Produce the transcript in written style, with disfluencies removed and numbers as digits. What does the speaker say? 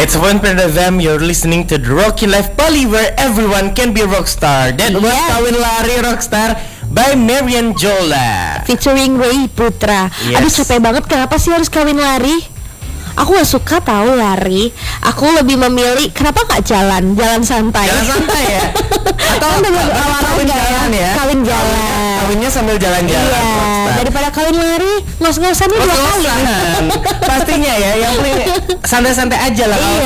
It's 1.0 FM, you're listening to The Rocky Life Bali, where everyone can be a rockstar. That was Kawin Lari Rockstar by Marian Jola featuring Ray Putra. Yes. Aduh capek banget, kenapa sih harus kawin lari? Aku gak suka tahu lari. Aku lebih memilih kenapa gak jalan santai. Jalan santai ya? Atau kawin jalan ya? Kawin jalan. Kawinnya sambil jalan-jalan. Iya, rockstar. daripada kawin lari ngos-ngosannya 2 kali. Pastinya ya, yang paling santai-santai aja lah. Iya.